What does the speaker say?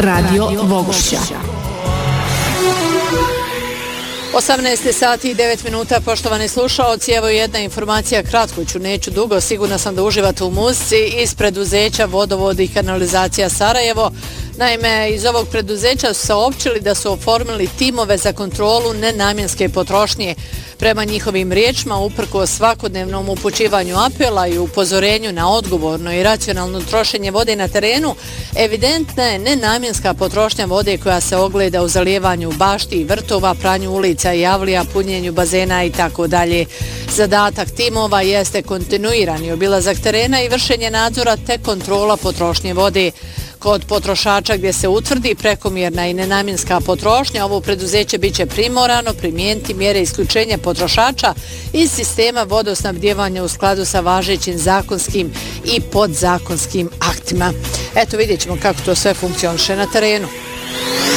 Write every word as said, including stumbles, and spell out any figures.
Radio Vogošća. osamnaest sati i devet minuta, poštovani slušaoci, evo jedna informacija, kratko ću, neću dugo, sigurno sam da uživate u muzici, iz preduzeća Vodovod i kanalizacija Sarajevo. Naime, iz ovog preduzeća su saopćili da su oformili timove za kontrolu nenamjenske potrošnje. Prema njihovim riječima, uprkos svakodnevnom upućivanju apela i upozorenju na odgovorno i racionalno trošenje vode na terenu, evidentna je nenamjenska potrošnja vode koja se ogleda u zalijevanju bašti i vrtova, pranju ulica i javlija, punjenju bazena i tako dalje. Zadatak timova jeste kontinuirani obilazak terena i vršenje nadzora te kontrola potrošnje vode. Kod potrošača gdje se utvrdi prekomjerna i nenamjenska potrošnja, ovo preduzeće biće primorano primijeniti mjere isključenja potrošača iz sistema vodosnabdijevanja u skladu sa važećim zakonskim i podzakonskim aktima. Eto, vidjet ćemo kako to sve funkcioniše na terenu.